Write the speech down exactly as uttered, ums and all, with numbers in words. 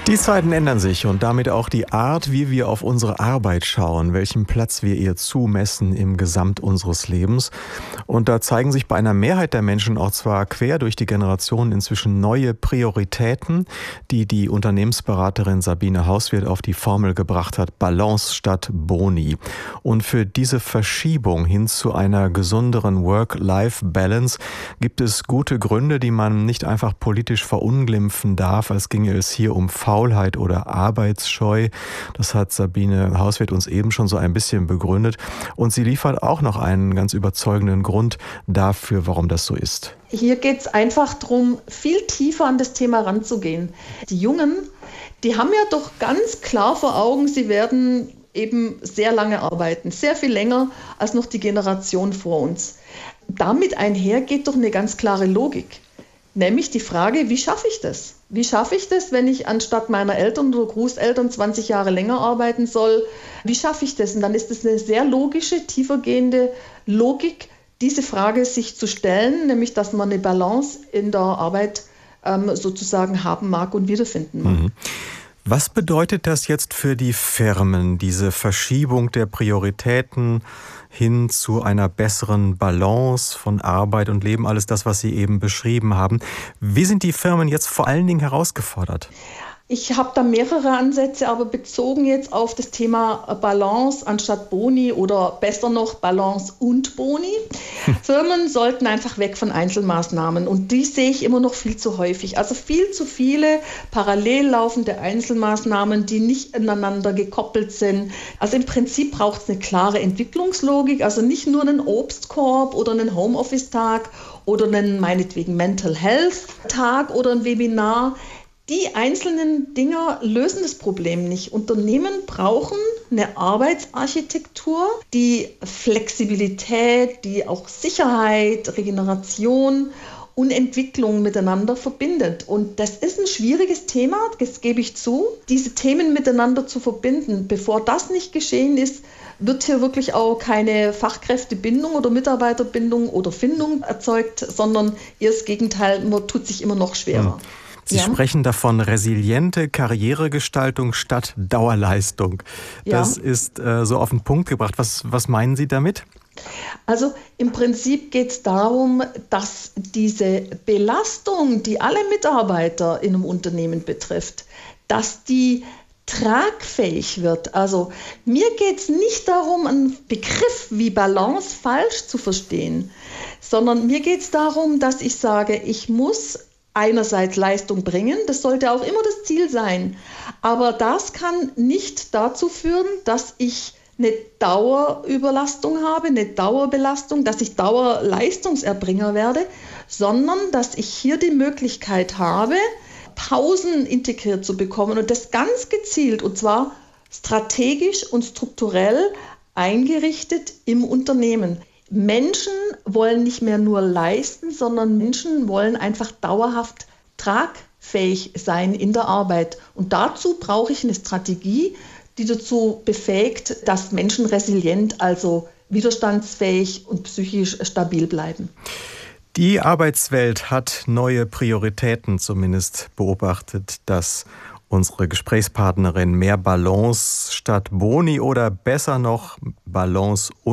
Die Zeiten ändern sich und damit auch die Art, wie wir auf unsere Arbeit schauen, welchen Platz wir ihr zumessen im Gesamt unseres Lebens. Und da zeigen sich bei einer Mehrheit der Menschen auch zwar quer durch die Generationen inzwischen neue Prioritäten, die die Unternehmensberaterin Sabine Hauswirth auf die Formel gebracht hat: Balance statt Boni. Und für diese Verschiebung hin zu einer gesünderen Work-Life-Balance gibt es gute Gründe, die man nicht einfach politisch verunglimpfen darf, als ginge es hier um Faulheit oder Arbeitsscheu. Das hat Sabine Hauswirth uns eben schon so ein bisschen begründet. Und sie liefert auch noch einen ganz überzeugenden Grund dafür, warum das so ist. Hier geht es einfach darum, viel tiefer an das Thema ranzugehen. Die Jungen, die haben ja doch ganz klar vor Augen, sie werden eben sehr lange arbeiten, sehr viel länger als noch die Generation vor uns. Damit einher geht doch eine ganz klare Logik. Nämlich die Frage, wie schaffe ich das? Wie schaffe ich das, wenn ich anstatt meiner Eltern oder Großeltern zwanzig Jahre länger arbeiten soll? Wie schaffe ich das? Und dann ist es eine sehr logische, tiefergehende Logik, diese Frage sich zu stellen, nämlich dass man eine Balance in der Arbeit ähm, sozusagen haben mag und wiederfinden mag. Mhm. Was bedeutet das jetzt für die Firmen, diese Verschiebung der Prioritäten hin zu einer besseren Balance von Arbeit und Leben, alles das, was Sie eben beschrieben haben? Wie sind die Firmen jetzt vor allen Dingen herausgefordert? Ich habe da mehrere Ansätze, aber bezogen jetzt auf das Thema Balance anstatt Boni oder besser noch Balance und Boni. Hm. Firmen sollten einfach weg von Einzelmaßnahmen und die sehe ich immer noch viel zu häufig. Also viel zu viele parallel laufende Einzelmaßnahmen, die nicht ineinander gekoppelt sind. Also im Prinzip braucht es eine klare Entwicklungslogik, also nicht nur einen Obstkorb oder einen Homeoffice-Tag oder einen meinetwegen Mental Health-Tag oder ein Webinar. Die einzelnen Dinger lösen das Problem nicht. Unternehmen brauchen eine Arbeitsarchitektur, die Flexibilität, die auch Sicherheit, Regeneration und Entwicklung miteinander verbindet. Und das ist ein schwieriges Thema, das gebe ich zu, diese Themen miteinander zu verbinden. Bevor das nicht geschehen ist, wird hier wirklich auch keine Fachkräftebindung oder Mitarbeiterbindung oder Findung erzeugt, sondern eher das Gegenteil, man tut sich immer noch schwerer. Hm. Sie ja. sprechen davon resiliente Karrieregestaltung statt Dauerleistung. Das ja. ist äh, so auf den Punkt gebracht. Was, was meinen Sie damit? Also im Prinzip geht es darum, dass diese Belastung, die alle Mitarbeiter in einem Unternehmen betrifft, dass die tragfähig wird. Also mir geht es nicht darum, einen Begriff wie Balance falsch zu verstehen, sondern mir geht es darum, dass ich sage, ich muss einerseits Leistung bringen, das sollte auch immer das Ziel sein, aber das kann nicht dazu führen, dass ich eine Dauerüberlastung habe, eine Dauerbelastung, dass ich Dauerleistungserbringer werde, sondern dass ich hier die Möglichkeit habe, Pausen integriert zu bekommen und das ganz gezielt und zwar strategisch und strukturell eingerichtet im Unternehmen. Menschen wollen nicht mehr nur leisten, sondern Menschen wollen einfach dauerhaft tragfähig sein in der Arbeit. Und dazu brauche ich eine Strategie, die dazu befähigt, dass Menschen resilient, also widerstandsfähig und psychisch stabil bleiben. Die Arbeitswelt hat neue Prioritäten zumindest beobachtet, dass unsere Gesprächspartnerin mehr Balance statt Boni oder besser noch Balance und